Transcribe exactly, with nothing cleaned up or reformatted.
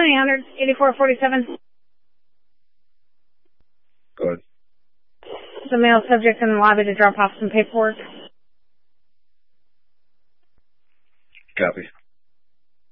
Honey, one hundred eighty-four forty-seven. Go ahead. The male subject in the lobby to drop off some paperwork. Copy.